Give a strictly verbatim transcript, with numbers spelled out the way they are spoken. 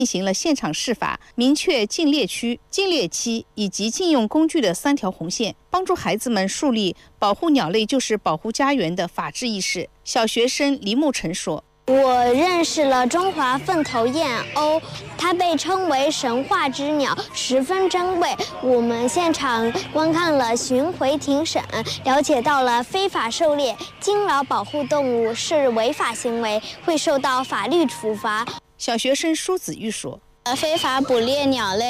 进行了现场试法，明确禁猎区、禁猎期以及禁用工具的三条红线，帮助孩子们树立保护鸟类就是保护家园的法治意识。小学生黎慕晨说：“ 我认识了中华凤头燕鸥，它被称为神话之鸟，十分珍贵。我们现场观看了巡回庭审，了解到了非法狩猎、惊扰保护动物是违法行为，会受到法律处罚。” 小学生舒子玉说：“ 非法捕猎鸟类